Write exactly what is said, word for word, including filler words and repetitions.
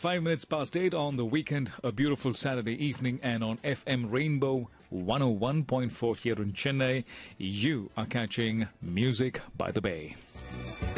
five minutes past eight on the weekend, a beautiful Saturday evening, and on F M Rainbow one oh one point four here in Chennai, you are catching Music by the Bay.